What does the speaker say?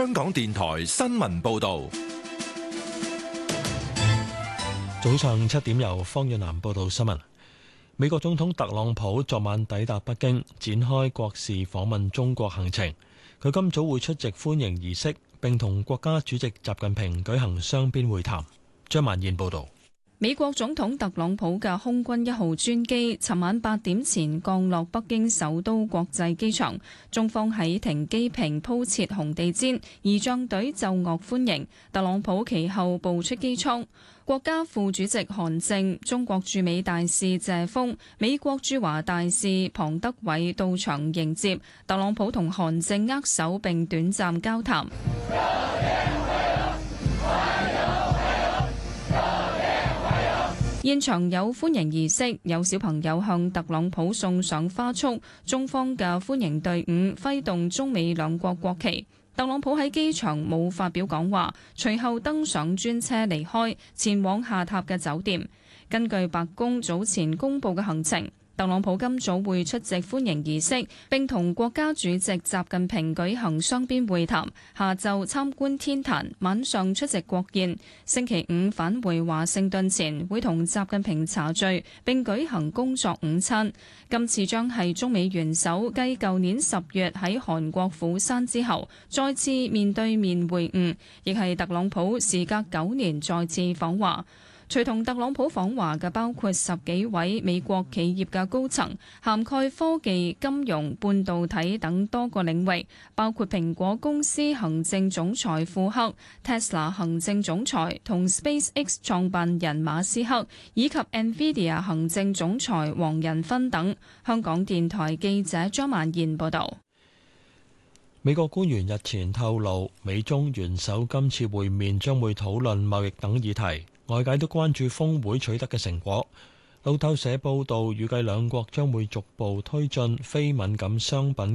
香港電台新聞報道。 早上7點，由方遠南報道新聞。美國總統特朗普昨晚抵達北京，展開國事訪問中國行程。佢今早會出席歡迎儀式，並同國家主席習近平舉行雙邊會談。張曼燕報道。 美國總統特朗普嘅空軍1號專機尋晚8點前降落北京首都國際機場，中方喺停機坪鋪設紅地毯，儀仗隊奏樂歡迎。特朗普其後步出機艙，國家副主席韓正、中國駐美大使謝鋒、美國駐華大使龐德偉到場迎接特朗普，同韓正握手並短暫交談。現場有歡迎儀式，有小朋友向特朗普送上花束，中方嘅歡迎隊伍揮動中美兩國國旗。特朗普喺機場冇發表講話，隨後登上專車離開，前往下榻嘅酒店。根據白宮早前公布嘅行程，特朗普今早會出席歡迎儀式，並同國家主席習近平舉行雙邊會談，下晝參觀天壇，晚上出席國宴。星期五返回華盛頓前，會同習近平茶聚，並舉行工作午餐。今次將係中美元首繼舊年10月喺韓國釜山之後，再次面對面會晤，亦係特朗普時隔9年再次訪華。隨同特朗普訪華嘅包括10幾位美國企業嘅高層，涵蓋科技、金融、半導體等多個領域，包括蘋果公司行政總裁庫克、Tesla 行政總裁同 SpaceX 創辦人馬斯克，以及 NVIDIA 行政總裁黃仁勳等。香港電台記者張曼燕報導。 美國官員日前透露，美中元首今次會面將會討論貿易等議題。外界都關注峰會取得嘅成果。路透社報道，預計兩國將會逐步推進非敏感商品